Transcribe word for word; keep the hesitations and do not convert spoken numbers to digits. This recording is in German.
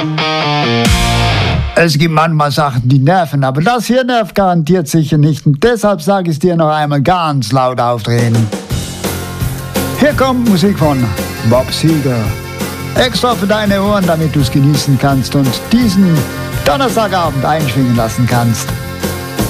Es gibt manchmal Sachen, die nerven, aber das hier nervt garantiert sicher nicht. Und deshalb sage ich es dir noch einmal ganz laut aufdrehen. Hier kommt Musik von Bob Seger. Extra für deine Ohren, damit du es genießen kannst und diesen Donnerstagabend einschwingen lassen kannst.